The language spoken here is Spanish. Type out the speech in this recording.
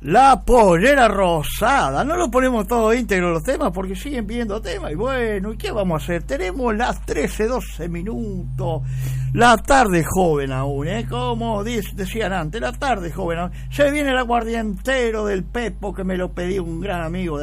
La pollera rosada. No lo ponemos todo íntegro los temas porque siguen pidiendo temas. Y bueno, ¿y qué vamos a hacer? Tenemos las 13:12 minutos. La tarde joven aún, como decían antes, la tarde joven aún. Se viene el aguardientero del Pepo, que me lo pedí un gran amigo de